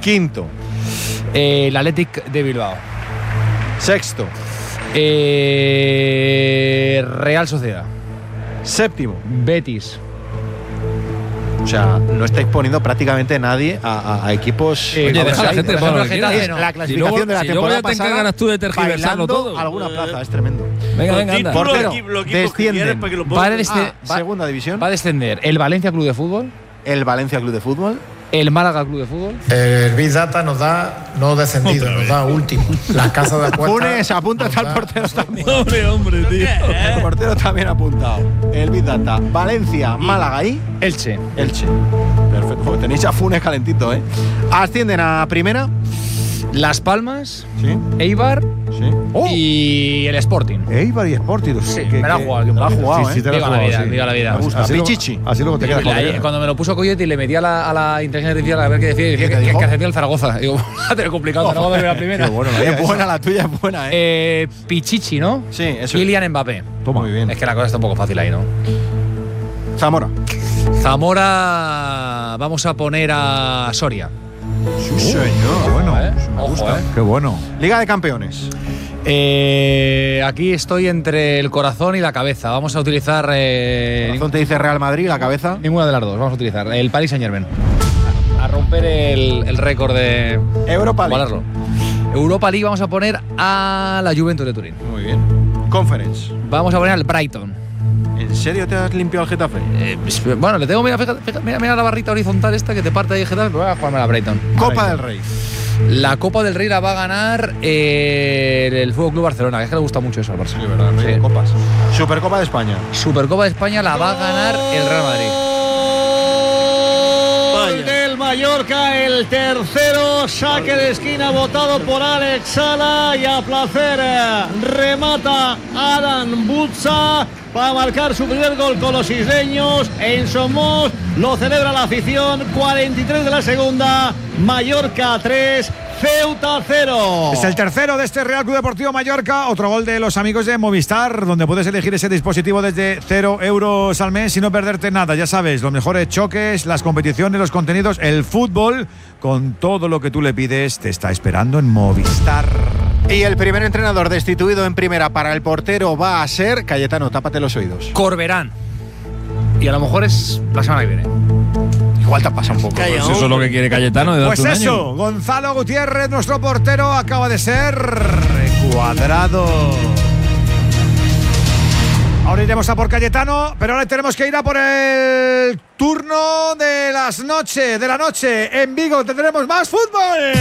Quinto. El Athletic de Bilbao. Sexto. Real Sociedad. Séptimo. Betis. O sea, no estáis poniendo prácticamente nadie a equipos. Oye, deja a la gente por para ejemplo, lo que Getafe, quiera. no. La clasificación de la Si temporada luego ya te pasada, encargarás tú de tergiversarlo bailando todo. alguna plaza, es tremendo. Venga, anda. Portero, descienden. segunda división. Va a descender el Valencia Club de Fútbol, El Valencia Club de Fútbol. el Málaga Club de Fútbol. El Big Data nos da no descendido, nos da último. Las casas de apuestas. Funes, apunta hasta el portero también. Hombre, tío. El portero también ha apuntado. El Big Data. Valencia, Málaga y Elche. Elche. Perfecto. Pues tenéis a Funes calentito, ¿eh? Ascienden a primera. Las Palmas, Sí. Eibar Sí. y el Sporting. Eibar y Sporting. Sí, me la ha jugado. Te la has jugado, Sí, ¿eh? te la has Diga la jugado, vida, sí. diga la vida. Me gusta. Así luego- Pichichi. Así luego te quedas con él. Cuando me lo puso Coyote y le metí a la inteligencia artificial a ver qué decía, y decía ¿Qué te que dijo? ascendía el Zaragoza. Digo, va a tener complicado Zaragoza de la primera. Qué bueno, Es buena, la tuya es buena, ¿eh? Pichichi, ¿no? Sí, eso es. Kylian Mbappé. Toma. Muy bien. Es que la cosa está un poco fácil ahí, ¿no? Zamora. Zamora, vamos a poner a Soria. Sí, señor. Qué bueno. ¿eh? Me Ojo, gusta. ¿eh? Qué bueno. Liga de Campeones. Aquí estoy entre el corazón y la cabeza. Vamos a utilizar. Corazón te dice Real Madrid, la cabeza. Ninguna de las dos. Vamos a utilizar el Paris Saint-Germain. A romper el récord de. Europa League. Igualarlo. Europa League vamos a poner a la Juventus de Turín. Muy bien. Conference. Vamos a poner al Brighton. ¿En serio te has limpiado el Getafe? Bueno, le tengo. Mira la barrita horizontal esta que te parte ahí, Getafe. Pero voy a jugarme a la Brighton. Copa del Rey. La Copa del Rey la va a ganar el Fútbol Club Barcelona, que es que le gusta mucho eso al Barça. Sí, verdad. Sí. Copas. Supercopa de España. Supercopa de España la va a ganar el Real Madrid. Gol del Mallorca, el tercero, saque de esquina votado por Alex Sala y a placer remata Adam Butza para marcar su primer gol con los isleños en Somos. Lo celebra la afición. 43 de la segunda, Mallorca 3, Ceuta 0. Es el tercero de este Real Club Deportivo Mallorca. Otro gol de los amigos de Movistar, donde puedes elegir ese dispositivo desde 0 euros al mes y no perderte nada. Ya sabes, los mejores choques, las competiciones, los contenidos, el fútbol, con todo lo que tú le pides, te está esperando en Movistar. Y el primer entrenador destituido en primera para el portero va a ser Cayetano, tápate los oídos. Corberán. Y a lo mejor es la semana que viene. Igual te ha pasado un poco. Pues eso es lo que quiere Cayetano, de Pues darte un eso, año. Gonzalo Gutiérrez, nuestro portero, acaba de ser cuadrado. Ahora iremos a por Cayetano, pero ahora tenemos que ir a por el turno de la noche. En Vigo tendremos más fútbol.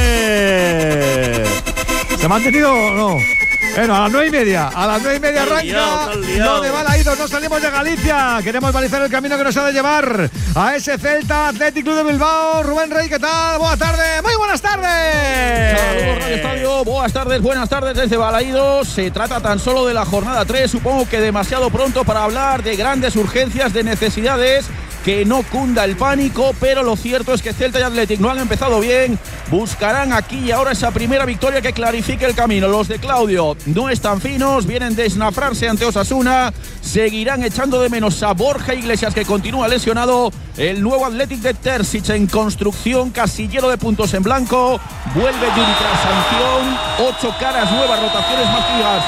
¿Se ha mantenido o no? Bueno, a las 9:30. A las 9:30 arranca. No de Balaídos, no salimos de Galicia. Queremos balizar el camino que nos ha de llevar a ese Celta Athletic Club de Bilbao. Rubén Rey, ¿qué tal? Buenas tardes. Muy buenas tardes. Saludos, Radio Estadio. Buenas tardes desde Balaídos. Se trata tan solo de la jornada 3. Supongo que demasiado pronto para hablar de grandes urgencias, de necesidades. Que no cunda el pánico, pero lo cierto es que Celta y Athletic no han empezado bien. Buscarán aquí y ahora esa primera victoria que clarifique el camino. Los de Claudio no están finos, vienen de esnafrarse ante Osasuna. Seguirán echando de menos a Borja Iglesias, que continúa lesionado. El nuevo Athletic de Terzic en construcción, casillero de puntos en blanco. Vuelve Yuri tras sanción. 8 caras nuevas, rotaciones más fijas.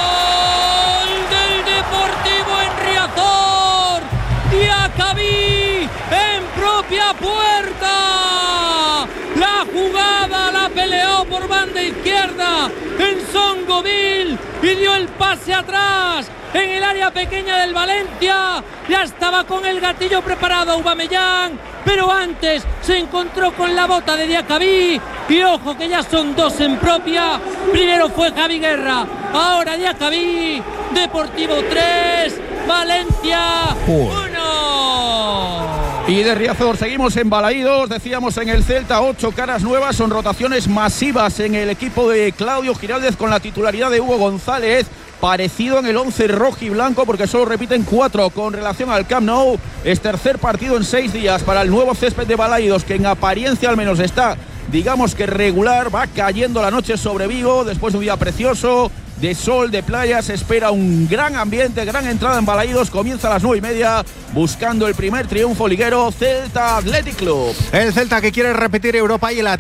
¡Gol del Deportivo en Riazor! Diacabí en propia puerta. La jugada la peleó por banda izquierda en Songoville y dio el pase atrás en el área pequeña del Valencia. Ya estaba con el gatillo preparado Aubameyang, pero antes se encontró con la bota de Diacabí. Y ojo que ya son 2 en propia. Primero fue Javi Guerra, ahora Diacabí. Deportivo 3, Valencia 1. Y de Riazor seguimos en Balaídos, decíamos en el Celta, 8 caras nuevas, son rotaciones masivas en el equipo de Claudio Giraldez con la titularidad de Hugo González, parecido en el 11 rojo y blanco porque solo repiten 4 con relación al Camp Nou. Es tercer partido en 6 días para el nuevo césped de Balaídos, que en apariencia al menos está, digamos que regular. Va cayendo la noche sobre Vigo después de un día precioso de sol, de playa. Se espera un gran ambiente, gran entrada en Balaídos. Comienza a las 9:30 buscando el primer triunfo liguero. Celta Athletic Club. El Celta que quiere repetir Europa y el